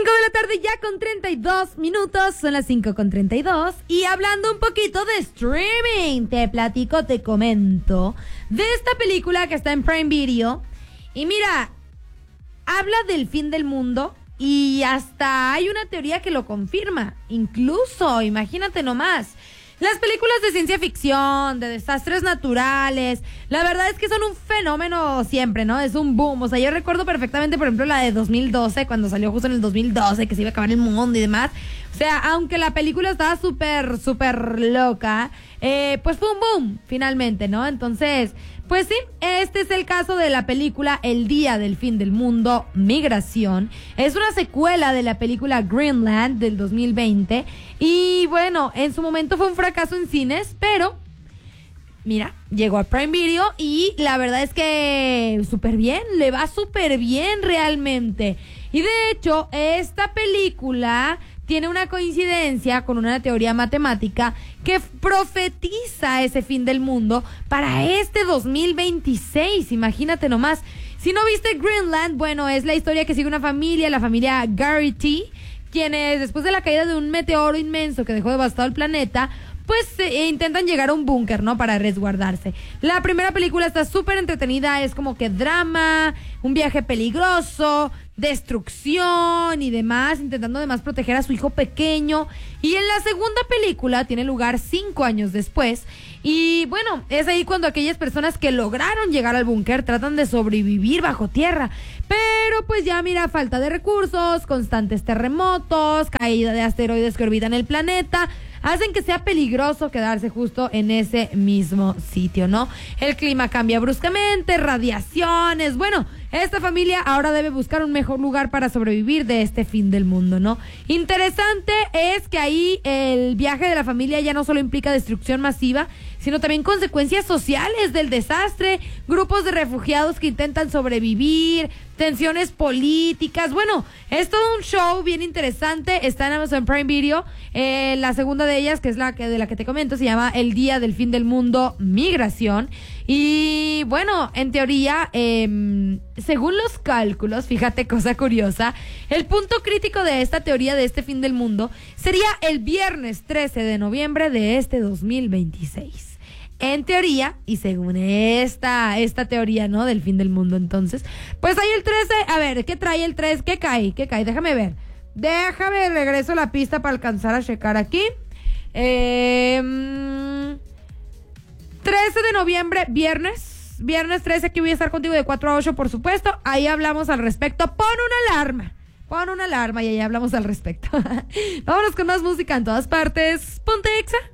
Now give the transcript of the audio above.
de la tarde ya con 32 minutos, son las 5:32. Y hablando un poquito de streaming, te platico, te comento de esta película que está en Prime Video. Y mira, habla del fin del mundo y hasta hay una teoría que lo confirma. Incluso, imagínate nomás, las películas de ciencia ficción, de desastres naturales, la verdad es que son un fenómeno siempre, ¿no? Es un boom. O sea, yo recuerdo perfectamente, por ejemplo, la de 2012, cuando salió justo en el 2012, que se iba a acabar el mundo y demás. O sea, aunque la película estaba súper loca, pues fue un boom, finalmente, ¿no? Entonces, pues sí, este es el caso de la película El Día del Fin del Mundo, Migración. Es una secuela de la película Greenland del 2020. Y bueno, en su momento fue un fracaso en cines, pero mira, llegó a Prime Video y la verdad es que súper bien, le va súper bien realmente. Y de hecho, esta película tiene una coincidencia con una teoría matemática que profetiza ese fin del mundo para este 2026, imagínate nomás. Si no viste Greenland, bueno, es la historia que sigue una familia, la familia Garrity, quienes después de la caída de un meteoro inmenso que dejó devastado el planeta, pues intentan llegar a un búnker, ¿no? Para resguardarse. La primera película está súper entretenida, es como que drama, un viaje peligroso, destrucción y demás, intentando además proteger a su hijo pequeño. Y en la segunda película tiene lugar 5 años después. Y bueno, es ahí cuando aquellas personas que lograron llegar al búnker tratan de sobrevivir bajo tierra. Pero pues ya mira, falta de recursos, constantes terremotos, caída de asteroides que orbitan el planeta, hacen que sea peligroso quedarse justo en ese mismo sitio, ¿no? El clima cambia bruscamente, radiaciones, bueno, esta familia ahora debe buscar un mejor lugar para sobrevivir de este fin del mundo, ¿no? Interesante es que ahí el viaje de la familia ya no solo implica destrucción masiva, sino también consecuencias sociales del desastre, grupos de refugiados que intentan sobrevivir, tensiones políticas. Bueno, es todo un show bien interesante. Está en Amazon Prime Video. La segunda de ellas, que es de la que te comento, se llama El Día del Fin del Mundo, Migración. Y bueno, en teoría, según los cálculos, fíjate, cosa curiosa, el punto crítico de esta teoría de este fin del mundo sería el viernes 13 de noviembre de este 2026. En teoría, y según esta teoría, ¿no? Del fin del mundo, entonces, pues hay el 13, a ver, ¿qué trae el 3? ¿Qué cae? Déjame ver. Regreso la pista para alcanzar a checar aquí. 13 de noviembre, viernes 13, aquí voy a estar contigo de 4 a 8, por supuesto. Ahí hablamos al respecto. Pon una alarma y ahí hablamos al respecto. Vámonos con más música en todas partes. Ponte Exa.